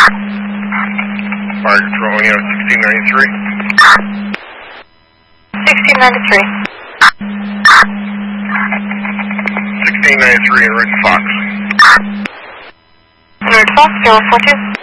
Fire control, 1693. 1693. 1693 in Red Fox. Red Fox, 042.